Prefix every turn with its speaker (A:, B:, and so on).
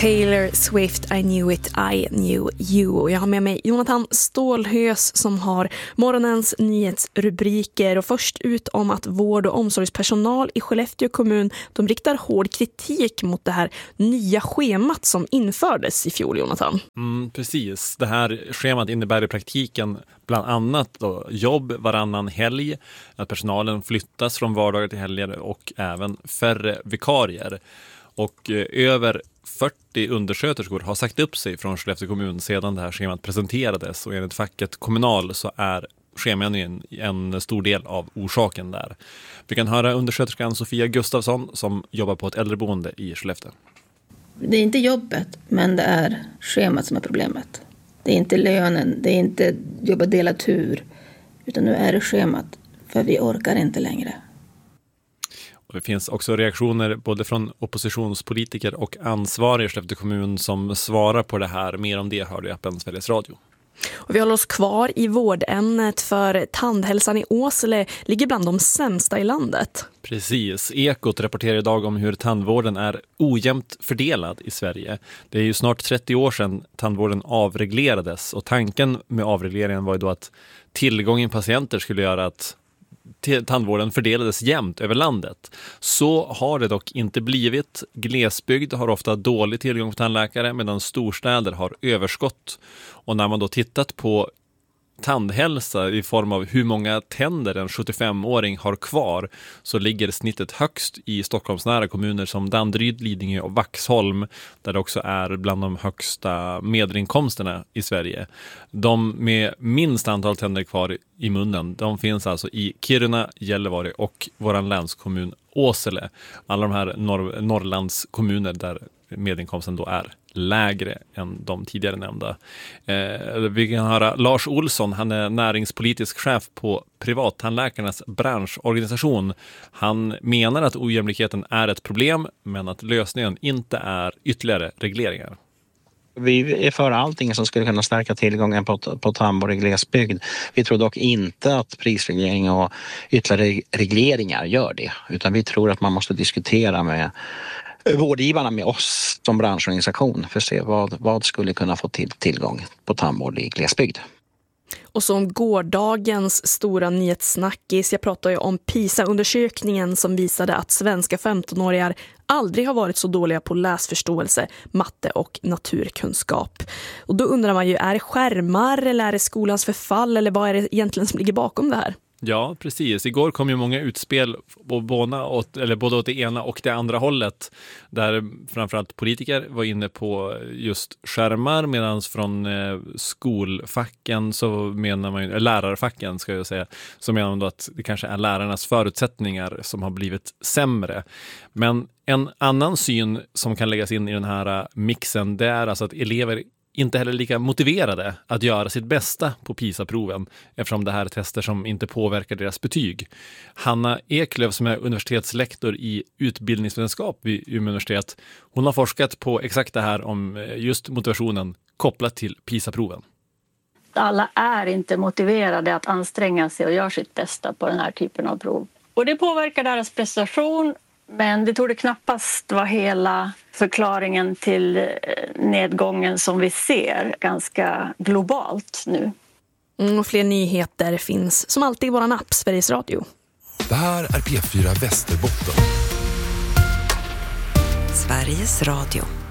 A: Taylor Swift, I knew it, I knew you. Jag har med mig Jonathan Stålhös som har morgonens nyhetsrubriker. Och först ut om att vård- och omsorgspersonal i Skellefteå kommun, de riktar hård kritik mot det här nya schemat som infördes i fjol, Jonathan.
B: Precis. Det här schemat innebär i praktiken bland annat då jobb varannan helg, att personalen flyttas från vardagar till helger och även färre vikarier. Och över 40 undersköterskor har sagt upp sig från Skellefteå kommun sedan det här schemat presenterades, och enligt facket Kommunal så är scheman en stor del av orsaken där. Vi kan höra undersköterskan Sofia Gustafsson som jobbar på ett äldreboende i Skellefteå.
C: Det är inte jobbet, men det är schemat som är problemet. Det är inte lönen, det är inte jobba delad tur, utan nu är det schemat, för vi orkar inte längre.
B: Det finns också reaktioner både från oppositionspolitiker och ansvariga i Skellefteå kommun som svarar på det här. Mer om det hör du i appen Sveriges Radio.
A: Och vi håller oss kvar i vårdämnet, för tandhälsan i Åsele ligger bland de sämsta i landet.
B: Precis. Ekot rapporterar idag om hur tandvården är ojämnt fördelad i Sverige. Det är ju snart 30 år sedan tandvården avreglerades, och tanken med avregleringen var ju då att tillgången patienter skulle göra att tandvården fördelades jämnt över landet. Så har det dock inte blivit. Glesbygd har ofta dålig tillgång på tandläkare, medan storstäder har överskott. Och när man då tittat på tandhälsa i form av hur många tänder en 75-åring har kvar, så ligger snittet högst i Stockholmsnära kommuner som Danderyd, Lidingö och Vaxholm, där det också är bland de högsta medelinkomsterna i Sverige. De med minst antal tänder kvar i munnen, de finns alltså i Kiruna, Gällivare och våran länskommun Åsele. Alla de här Norrlands kommuner där medelinkomsten då är lägre än de tidigare nämnda. Vi kan höra Lars Olsson, han är näringspolitisk chef på Privattandläkarnas branschorganisation. Han menar att ojämlikheten är ett problem, men att lösningen inte är ytterligare regleringar.
D: Vi är för allting som skulle kunna stärka tillgången på tandvård i glesbygd. Vi tror dock inte att prisreglering och ytterligare regleringar gör det, utan vi tror att man måste diskutera med vårdgivarna, med oss som branschorganisation, för att se vad skulle kunna få tillgång på tandvård i glesbygd.
A: Och som gårdagens stora nyhetssnackis, jag pratar ju om PISA-undersökningen som visade att svenska 15-åringar aldrig har varit så dåliga på läsförståelse, matte och naturkunskap. Och då undrar man ju, är det skärmar eller är det skolans förfall, eller vad är det egentligen som ligger bakom det här?
B: Ja, precis. Igår kom ju många utspel både åt det ena och det andra hållet, där framförallt politiker var inne på just skärmar, medan från skolfacken så menar man ju, lärarfacken ska jag säga, så menar man då att det kanske är lärarnas förutsättningar som har blivit sämre. Men en annan syn som kan läggas in i den här mixen, det är alltså att elever inte heller lika motiverade att göra sitt bästa på PISA-proven, eftersom det här är tester som inte påverkar deras betyg. Hanna Eklöf, som är universitetslektor i utbildningsvetenskap vid Umeå universitet, hon har forskat på exakt det här om just motivationen kopplat till PISA-proven.
E: Alla är inte motiverade att anstränga sig och göra sitt bästa på den här typen av prov. Och det påverkar deras prestation. Men det torde knappast vara hela förklaringen till nedgången som vi ser ganska globalt nu.
A: Och fler nyheter finns som alltid i våran app Sveriges Radio.
F: Det här är P4 Västerbotten.
G: Sveriges Radio.